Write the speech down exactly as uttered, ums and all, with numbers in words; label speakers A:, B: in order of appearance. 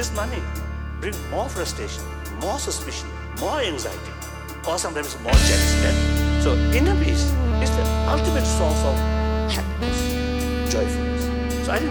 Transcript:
A: this money bring more frustration, more suspicion, more anxiety, or sometimes more jealousy. Right? So inner peace is the ultimate source of